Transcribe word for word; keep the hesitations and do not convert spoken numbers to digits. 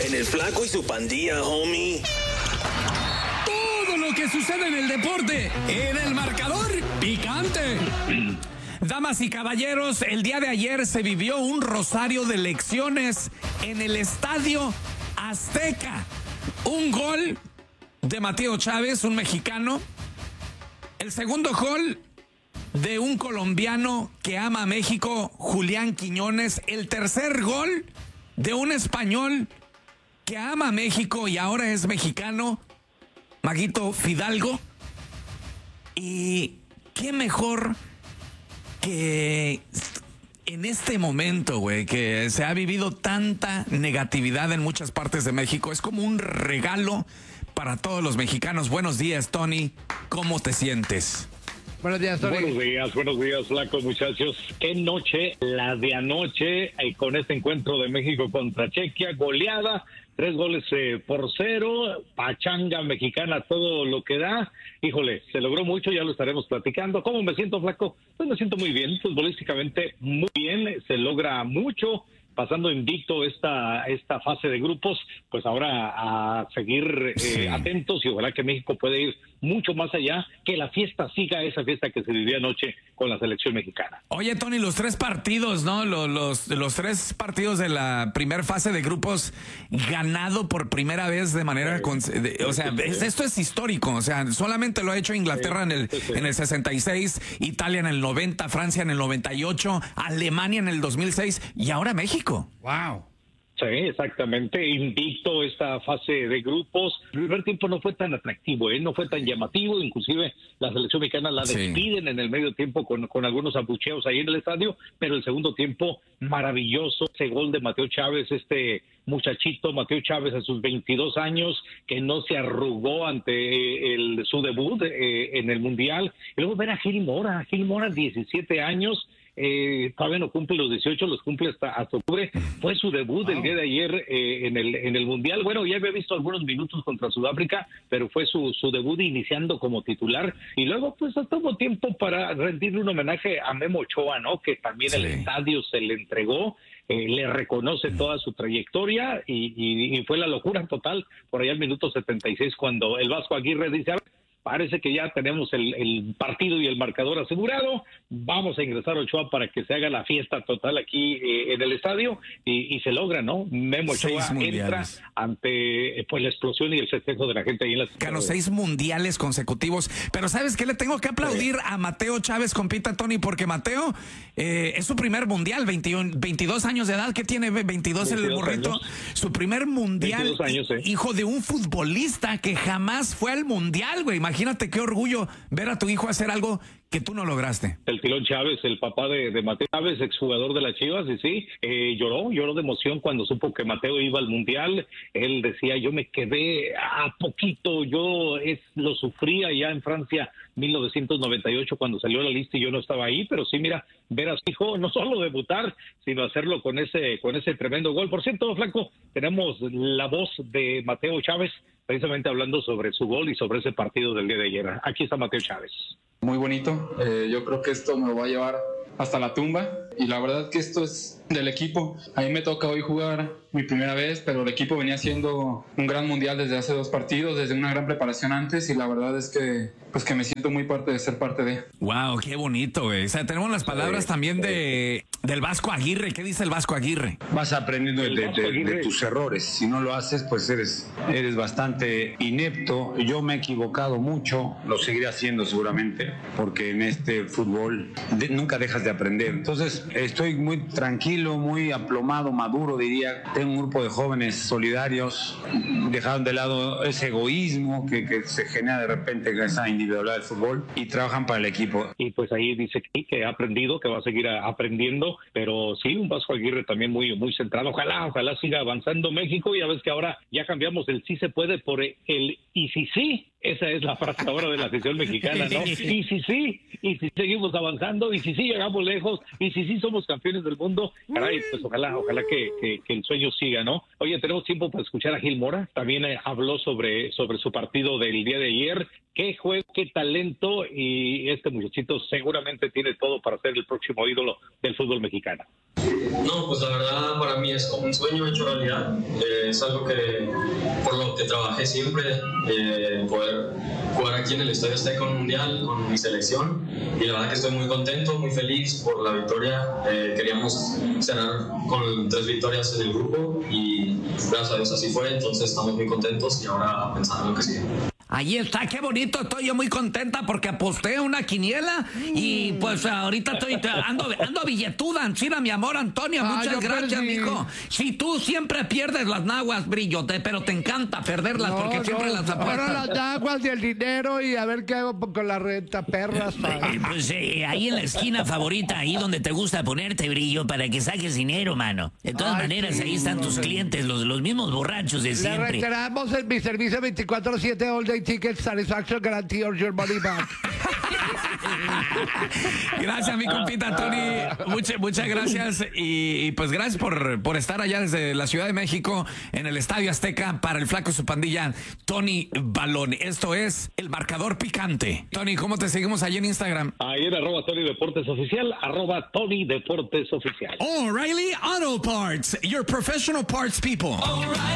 En el Flaco y su pandilla, homie. Todo lo que sucede en el deporte, en el marcador picante. Damas y caballeros, el día de ayer se vivió un rosario de elecciones en el Estadio Azteca. Un gol de Mateo Chávez, un mexicano. El segundo gol de un colombiano que ama a México, Julián Quiñones. El tercer gol de un español que ama a México y ahora es mexicano, Maguito Fidalgo. Y qué mejor que en este momento, güey, que se ha vivido tanta negatividad en muchas partes de México. Es como un regalo para todos los mexicanos. Buenos días, Tony. ¿Cómo te sientes? Buenos días, Tony. Buenos días, buenos días, Flaco, muchachos. Qué noche, la de anoche, eh, con este encuentro de México contra Chequia, goleada, tres goles eh, por cero, pachanga mexicana, todo lo que da. Híjole, se logró mucho, ya lo estaremos platicando. ¿Cómo me siento, Flaco? Pues me siento muy bien, futbolísticamente muy bien, se logra mucho. Pasando invicto esta esta fase de grupos, pues ahora a seguir eh, sí. atentos y ojalá que México pueda ir mucho más allá, que la fiesta siga esa fiesta que se vivió anoche con la selección mexicana. Oye, Tony, los tres partidos, ¿no? Los, los, los tres partidos de la primera fase de grupos ganado por primera vez de manera... Sí. De, o sea, es, esto es histórico, o sea, solamente lo ha hecho Inglaterra sí. en, el, sí, sí. en el sesenta y seis, Italia en el noventa, Francia en el noventa y ocho, Alemania en el dos mil seis y ahora México. ¡Wow! Sí, exactamente, invicto esta fase de grupos. El primer tiempo no fue tan atractivo, ¿eh? No fue tan llamativo, inclusive la selección mexicana la despiden sí. en el medio tiempo con, con algunos abucheos ahí en el estadio, pero el segundo tiempo maravilloso, ese gol de Mateo Chávez, este muchachito Mateo Chávez a sus veintidós años, que no se arrugó ante el, su debut eh, en el Mundial. Y luego ver a Gil Mora, Gil Mora, diecisiete años, Eh, todavía no cumple los dieciocho, los cumple hasta, hasta octubre. Fue su debut wow. el día de ayer eh, en el en el Mundial. Bueno, ya había visto algunos minutos contra Sudáfrica, pero fue su, su debut iniciando como titular. Y luego, pues, tuvo tiempo para rendirle un homenaje a Memo Ochoa, ¿no? Que también sí. el estadio se le entregó. Eh, le reconoce toda su trayectoria y, y, y fue la locura total por allá al minuto setenta y seis cuando el Vasco Aguirre dice... Parece que ya tenemos el, el partido y el marcador asegurado. Vamos a ingresar a Ochoa para que se haga la fiesta total aquí eh, en el estadio y, y se logra, ¿no? Memo Ochoa entra ante pues la explosión y el festejo de la gente ahí en la ciudad. Ganó seis mundiales consecutivos. Pero ¿sabes qué? Le tengo que aplaudir sí. a Mateo Chávez, compita, Tony, porque Mateo eh, es su primer mundial, veintiuno, veintidós años de edad. ¿Qué tiene? veintidós, veintidós el morrito. Años. Su primer mundial. Años, eh. Hijo de un futbolista que jamás fue al mundial, güey. Imagínate qué orgullo ver a tu hijo hacer algo que tú no lograste. El Tilón Chávez, el papá de, de Mateo Chávez, exjugador de las Chivas, y sí, eh, lloró, lloró de emoción cuando supo que Mateo iba al Mundial. Él decía, yo me quedé a poquito, yo es lo sufría ya en Francia mil novecientos noventa y ocho cuando salió la lista y yo no estaba ahí, pero sí, mira, ver a su hijo no solo debutar, sino hacerlo con ese, con ese tremendo gol. Por cierto, Flaco, tenemos la voz de Mateo Chávez, precisamente hablando sobre su gol y sobre ese partido del día de ayer. Aquí está Mateo Chávez. Muy bonito, eh, yo creo que esto me lo va a llevar hasta la tumba y la verdad que esto es del equipo. A mí me toca hoy jugar mi primera vez, pero el equipo venía haciendo un gran mundial desde hace dos partidos, desde una gran preparación antes y la verdad es que pues que me siento muy parte de ser parte de. Wow, qué bonito, güey. O sea, tenemos las palabras sí, también de del Vasco Aguirre. ¿Qué dice el Vasco Aguirre? Vas aprendiendo de, de, de, de tus errores. Si no lo haces, pues eres eres bastante inepto. Yo me he equivocado mucho, lo seguiré haciendo seguramente, porque en este fútbol de, nunca dejas de aprender. Entonces, estoy muy tranquilo, muy aplomado, maduro, diría. Tengo un grupo de jóvenes solidarios, dejaron de lado ese egoísmo que, que se genera de repente en esa individualidad del fútbol y trabajan para el equipo. Y pues ahí dice que, que ha aprendido, que va a seguir aprendiendo, pero sí, un Vasco Aguirre también muy, muy centrado. Ojalá, ojalá siga avanzando México. Ya ves que ahora ya cambiamos el sí se puede por el y si sí. Esa es la frase ahora de la afición mexicana, ¿no? Y si sí, y si seguimos avanzando, y si sí llegamos lejos, y si sí somos campeones del mundo, caray, pues ojalá, ojalá que, que, que el sueño siga, ¿no? Oye, tenemos tiempo para escuchar a Gil Mora. También eh, habló sobre, sobre su partido del día de ayer. Qué juego, qué talento, y este muchachito seguramente tiene todo para ser el próximo ídolo del fútbol mexicano. No, pues la verdad para mí es como un sueño hecho realidad. Eh, es algo que por lo que trabajé siempre, eh, poder jugar aquí en el Estadio Azteca un mundial con mi selección, y la verdad que estoy muy contento, muy feliz por la victoria. Eh, queríamos cerrar con tres victorias en el grupo y gracias a Dios así fue, entonces estamos muy contentos y ahora pensando en lo que sigue. Ahí está, qué bonito, estoy yo muy contenta porque aposté una quiniela y pues ahorita estoy ando, ando billetuda, Ancina, mi amor, Antonio, muchas ah, gracias, perdí. mijo. Si tú siempre pierdes las naguas, Brillo, te, pero te encanta perderlas no, porque no, siempre las apuestas. Ahora las naguas y el dinero y a ver qué hago con la renta, perras. Eh, pues eh, ahí en la esquina favorita, ahí donde te gusta ponerte, Brillo, para que saques dinero, mano. De todas Ay, maneras, sí, ahí están tus clientes, los, los mismos borrachos de siempre. Le reiteramos en mi servicio veinticuatro siete all day ticket satisfaction guarantee or your money back. Gracias, mi compita Tony. Muchas, muchas gracias. Y, y pues gracias por, por estar allá desde la Ciudad de México en el Estadio Azteca para el Flaco y su pandilla, Tony Balón. Esto es El Marcador Picante. Tony, ¿cómo te seguimos allí en Instagram? Ahí en arroba Tony Deportes Oficial, arroba Tony Deportes Oficial. O'Reilly Auto Parts, your professional parts people. O'Reilly.